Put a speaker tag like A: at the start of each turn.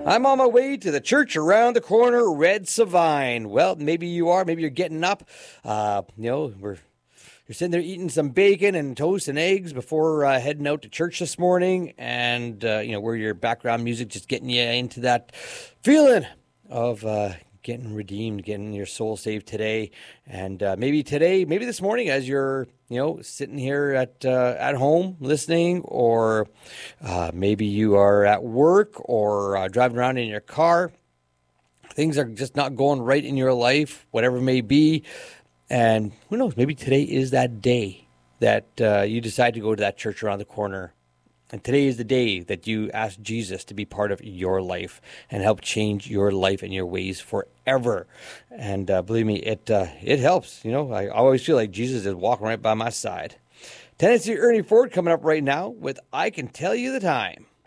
A: I'm on my way to the church around the corner, Red Savine. Well, maybe you are. Maybe you're getting up. You're sitting there eating some bacon and toast and eggs before heading out to church this morning. And, where your background music just getting you into that feeling of getting redeemed, getting your soul saved today. And maybe this morning, as you're, sitting here at home listening, or maybe you are at work or driving around in your car. Things are just not going right in your life, whatever it may be. And who knows, maybe today is that day that you decide to go to that church around the corner. And today is the day that you ask Jesus to be part of your life and help change your life and your ways forever. And believe me, it helps. I always feel like Jesus is walking right by my side. Tennessee Ernie Ford coming up right now with I Can Tell You the Time.